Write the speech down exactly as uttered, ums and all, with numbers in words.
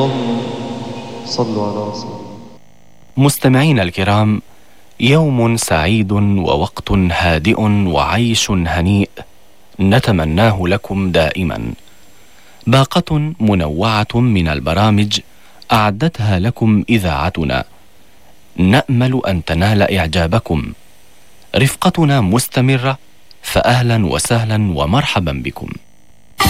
اللهم صلوا على رسول الله. مستمعينا الكرام، يوم سعيد ووقت هادئ وعيش هنيء نتمناه لكم دائما. باقة منوعة من البرامج أعدتها لكم إذاعتنا، نأمل أن تنال إعجابكم. رفقتنا مستمرة، فأهلا وسهلا ومرحبا بكم.